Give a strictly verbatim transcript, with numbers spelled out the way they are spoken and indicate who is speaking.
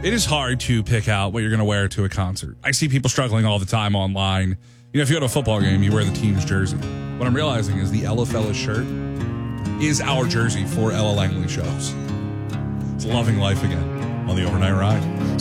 Speaker 1: It is hard to pick out what you're going to wear to a concert. I see people struggling all the time online. You know, if you go to a football game, you wear the team's jersey. What I'm realizing is the Ella Fellas shirt is our jersey for Ella Langley shows. It's loving life again on the Overnight Ride.